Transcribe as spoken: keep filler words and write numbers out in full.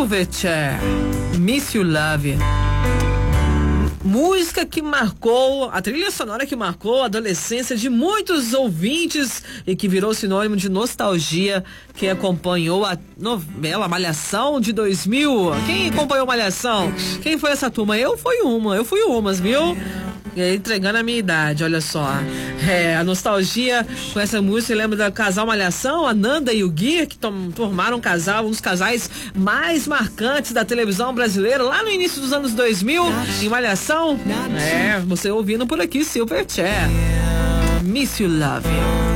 Silverchair, Miss You Love. Música que marcou, a trilha sonora que marcou a adolescência de muitos ouvintes e que virou sinônimo de nostalgia, que acompanhou a novela Malhação de dois mil. Quem acompanhou Malhação? Quem foi essa turma? Eu fui uma, eu fui umas, viu? Entregando a minha idade, olha só. É, a nostalgia com essa música, lembra do casal Malhação, a Nanda e o Gui, que tom, formaram um casal, um dos casais mais marcantes da televisão brasileira, lá no início dos anos dois mil, em Malhação. É, você ouvindo por aqui, Silverchair, Miss You Love.